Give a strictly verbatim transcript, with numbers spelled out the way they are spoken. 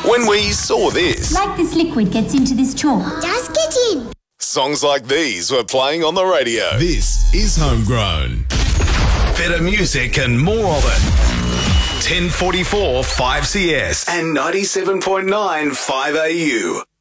when we saw this. Like this liquid gets into this chalk. Just get in. Songs like these were playing on the radio. This is Homegrown. Better music and more of it. ten forty-four five C S and ninety-seven point nine five A U.